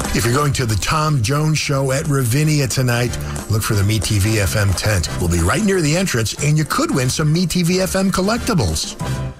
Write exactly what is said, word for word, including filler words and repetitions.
If you're going to the Tom Jones Show at Ravinia tonight, look for the MeTV F M tent. We'll be right near the entrance, and you could win some MeTV F M collectibles.